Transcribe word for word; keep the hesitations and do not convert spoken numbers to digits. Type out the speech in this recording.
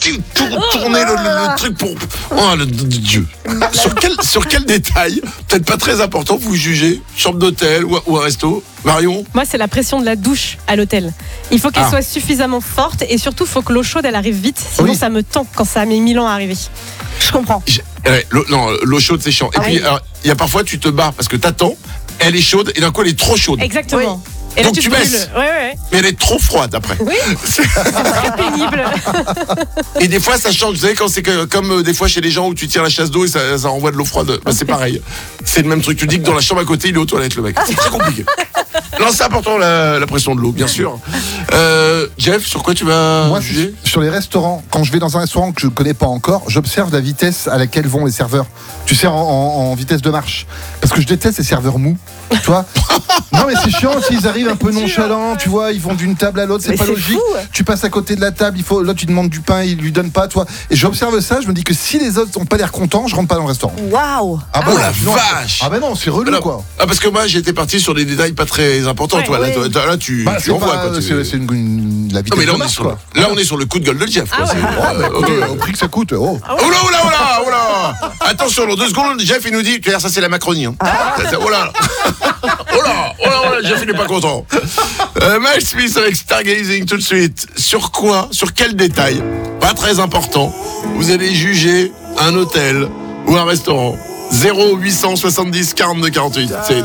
tu- tourner le, le- le truc pour. Oh le Dieu. Sur quel, sur quel détail, peut-être pas très important, vous jugez, chambre d'hôtel ou, ou un resto, Marion? Moi, c'est la pression de la douche à l'hôtel. Il faut qu'elle Ah. soit suffisamment forte et surtout, il faut que l'eau chaude, elle arrive vite. Sinon, Oui. ça me tend quand ça a mis mille ans à arriver. Je comprends. J'ai- ouais, l'eau, non, l'eau chaude c'est chiant. Et Ah puis oui. alors, il y a parfois tu te barres parce que t'attends, elle est chaude et d'un coup elle est trop chaude. Exactement. Et là, Donc tu, tu te brûles. baisses. Ouais, ouais, Mais elle est trop froide après. Oui. C'est- c'est très pénible. Et des fois ça change. Vous savez quand c'est que, comme euh, des fois chez les gens où tu tires la chasse d'eau et ça, ça envoie de l'eau froide, bah, c'est pareil. C'est le même truc. Tu dis que dans la chambre à côté il est aux toilettes le mec. C'est très compliqué. Non, c'est important la, la pression de l'eau, bien sûr. Euh, Jeff, sur quoi tu vas Moi, juger? c'est sur les restaurants, quand je vais dans un restaurant que je ne connais pas encore, j'observe la vitesse à laquelle vont les serveurs. Tu sais, en, en- en vitesse de marche. Parce que je déteste les serveurs mous. Tu vois? Non, mais c'est chiant s'ils arrivent un peu nonchalants, tu vois, ils vont d'une table à l'autre, c'est Mais pas c'est logique. fou. Tu passes à côté de la table, il faut, là, tu demandes du pain, il lui donne pas, toi. Et j'observe ça, je me dis que si les autres n'ont pas l'air contents, je rentre pas dans le restaurant. Waouh. Ah, Oh la non, vache. Ah, bah non, c'est relou, Alors, quoi. Ah parce que moi j'étais parti sur des détails pas très importants. Ouais, toi, là, oui. toi, là, tu, Bah, tu c'est envoies pas- quoi. tu- c'est c'est une, une- la Non vitesse mais là de on, est marche, sur, quoi. là on est sur le coup de gueule de Jeff. Quoi. Ah C'est- ouais. euh, ok. Au prix que ça coûte, oh. Oh là, oh là, oh là, oh là. Attention, dans deux secondes, Jeff il nous dit, tu vois, ça c'est la Macronie. Hein. Oh là, oh là, oh là, oh là, Jeff il n'est pas content. Euh, Miles Smith avec Stargazing tout de suite. Sur quoi, sur quel détail, pas très important, vous allez juger un hôtel ou un restaurant? Zéro huit cent soixante-dix quarante-deux quarante-huit. C'est